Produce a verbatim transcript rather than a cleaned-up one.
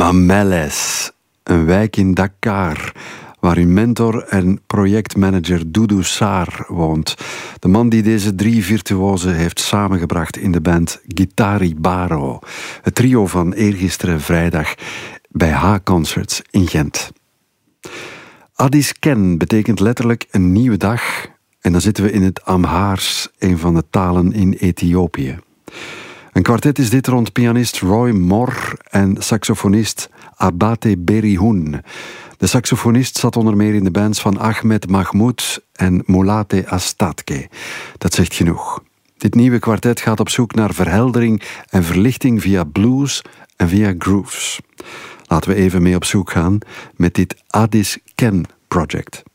Mamelles, een wijk in Dakar, waar uw mentor en projectmanager Doudou Sarr woont. De man die deze drie virtuozen heeft samengebracht in de band Guitari Baro. Het trio van eergisteren vrijdag bij H-Concerts in Gent. Addis Ken betekent letterlijk een nieuwe dag. En dan zitten we in het Amhaars, een van de talen in Ethiopië. Een kwartet is dit rond pianist Roy Mor en saxofonist Abate Berihun. De saxofonist zat onder meer in de bands van Ahmed Mahmoud en Moulate Astatke. Dat zegt genoeg. Dit nieuwe kwartet gaat op zoek naar verheldering en verlichting via blues en via grooves. Laten we even mee op zoek gaan met dit Addis Ken Project.